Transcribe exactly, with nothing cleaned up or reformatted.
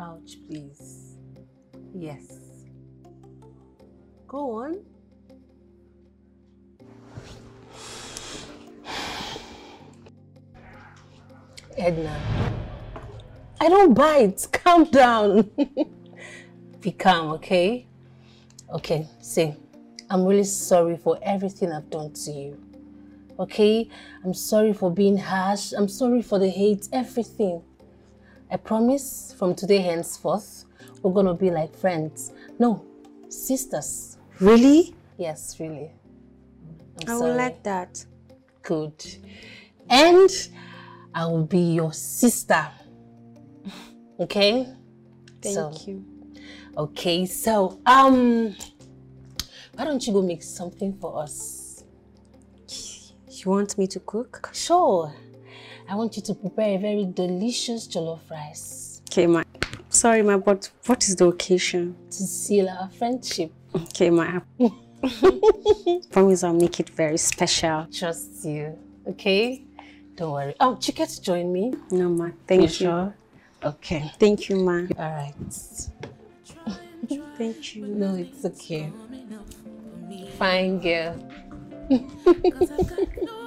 couch, please. Yes. Go on. Edna, I don't bite. Calm down. Be calm, okay? Okay, see, I'm really sorry for everything I've done to you. Okay? I'm sorry for being harsh. I'm sorry for the hate, everything. I promise from today henceforth, we're gonna be like friends. No, sisters. Really? Yes, really. I'm I sorry. will like that. Good. And I will be your sister. Okay? Thank so, you. Okay, so, um, why don't you go make something for us? You want me to cook? Sure. I want you to prepare a very delicious jollof rice. Okay, ma. Sorry, ma, but what is the occasion? To seal our friendship. Okay, ma. Promise I'll make it very special. Trust you. Okay? Don't worry. Oh, Chike to join me? No, ma. Thank you. you. Sure? Okay. Thank you, ma. All right. Thank you. No, it's okay. Fine girl.